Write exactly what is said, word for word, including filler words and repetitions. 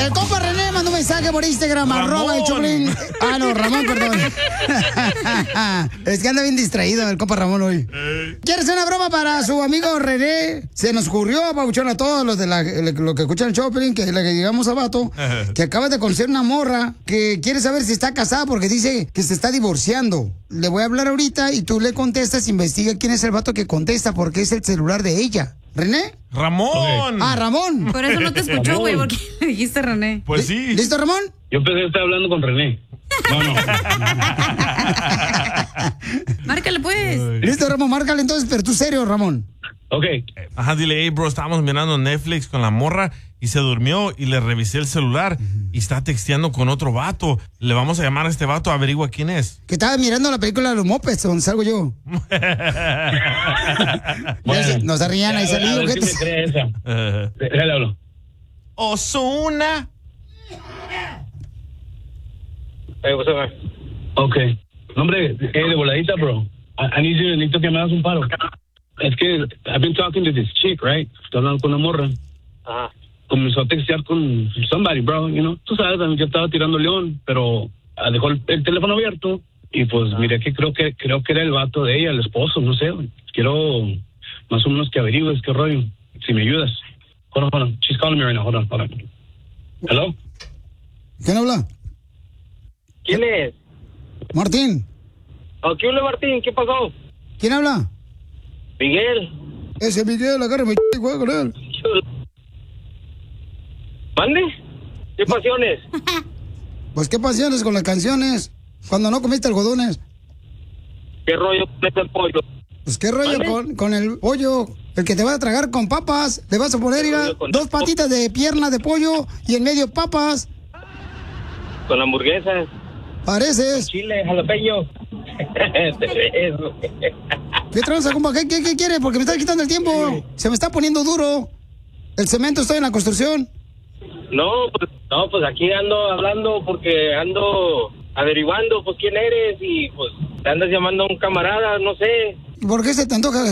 El compa René mandó un mensaje por Instagram, Ramón. arroba el Choplin. Ah, no, Ramón, perdón. Es que anda bien distraído el compa Ramón hoy. ¿Quieres hacer una broma para su amigo René? Se nos ocurrió, pabuchón, a todos los de la, lo que escuchan el Choplin, que le digamos a Vato, que acaba de conocer una morra que quiere saber si está casada porque dice que se está divorciando. Le voy a hablar ahorita y tú le contestas, investiga quién es el vato que contesta porque es el celular de ella. ¿René? Ramón. Ah, Ramón. Por eso no te escuchó, güey, porque le dijiste René. Pues sí. ¿Listo, Ramón? Yo pensé que estaba hablando con René. No, no. Márcale, pues. Listo, Ramón, márcale entonces, pero tú serio, Ramón. Ok. Ajá, dile, hey, bro, estábamos mirando Netflix con la morra y se durmió y le revisé el celular y está texteando con otro vato. Le vamos a llamar a este vato, averigua quién es. Que estaba mirando la película de los mopeds, donde salgo yo. Bueno, no se rían, ahí a ver, salí. a ver si me cree esa. Uh, Déjale hablo. Ozuna. Hey, what's up, man? Ok. No, hombre, eh, de voladita, bro. I, I need you, necesito que me hagas un paro. Es que I've been talking to this chick, right? Estoy hablando con una morra. Ajá. Comenzó a textear con somebody, bro, you know. Tú sabes, yo estaba tirando león, pero ah, dejó el, el teléfono abierto y pues miré que creo que creo que era el vato de ella, el esposo, no sé. Quiero más o menos que averigües qué rollo, si me ayudas. Hold on, hold on. She's calling me right now. Hold on, hold on. Hello? ¿Quién habla? ¿Quién es? Martín. Oh, ¿qué hola, Martín? ¿Qué pasó? ¿Quién habla? Miguel. Ese Miguel, agárrame y juega con él. ¿Mande? ¿Qué pasiones? Pues qué pasiones con las canciones. Cuando no comiste algodones. ¿Qué rollo con ese pollo? Pues qué rollo con, con el pollo. El que te va a tragar con papas. Le vas a poner ir a dos patitas de pierna de pollo y en medio papas. Con hamburguesas. Pareces. Chile, jalapeño. ¿Qué tranza, compa? ¿Qué, qué, qué quiere? Porque me está quitando el tiempo. Se me está poniendo duro. El cemento está en la construcción. No, pues, no, pues aquí ando hablando porque ando averiguando, pues, quién eres y, pues, te andas llamando a un camarada, no sé. ¿Por qué se te antoja